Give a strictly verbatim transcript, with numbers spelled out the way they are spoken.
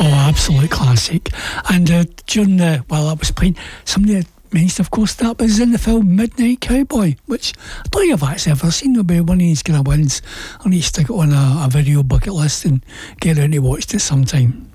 Oh, absolute classic. And uh, during the, while I was playing, somebody had mentioned, of course, that was in the film Midnight Cowboy, which I don't think I've actually ever seen. It'll be one of these kind of ones. I need to stick it on a, a video bucket list and get around to watch it sometime.